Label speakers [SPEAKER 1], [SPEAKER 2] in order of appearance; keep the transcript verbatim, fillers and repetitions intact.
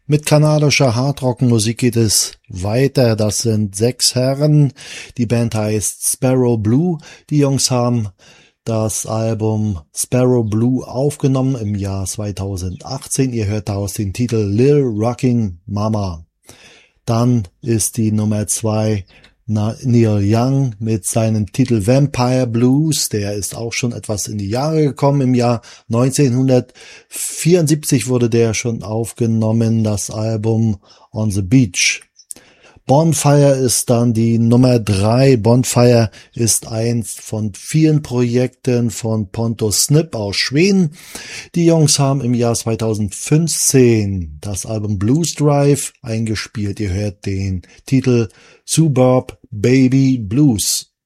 [SPEAKER 1] Mit kanadischer Hardrock-Musik geht es weiter. Das sind sechs Herren. Die Band heißt Sparrow Blue. Die Jungs haben das Album Sparrow Blue aufgenommen im Jahr zweitausendachtzehn. Ihr hört daraus den Titel Lil Rocking Mama. Dann ist die Nummer zwei Neil Young mit seinem Titel Vampire Blues. Der ist auch schon etwas in die Jahre gekommen. Im Jahr neunzehnhundertvierundsiebzig wurde der schon aufgenommen, das Album On the Beach. Bonfire ist dann die Nummer drei. Bonfire ist eins von vielen Projekten von Pontus Snip aus Schweden. Die Jungs haben im Jahr zweitausendfünfzehn das Album Blues Drive eingespielt. Ihr hört den Titel Suburb Baby Blues.